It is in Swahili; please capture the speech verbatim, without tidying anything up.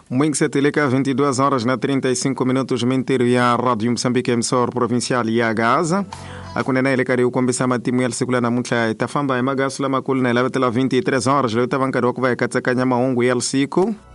Mwingi seteleka vinte e duas horas na trinta e cinco minutos minteiro ya Rádio Moçambique emissor provincial ya Gaza. Akunena ile kari ukombisa matimu ya sikula na mutla itafamba ya magasu la makulu na ilavetela vinte e três horas leo tabankari wakuva ya katsakanya maungu ya siku.